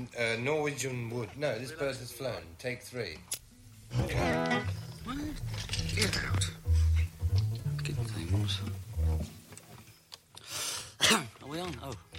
Norwegian wood. No, this bird has flown. Take 3. Get out. Good things. Are we on? Oh.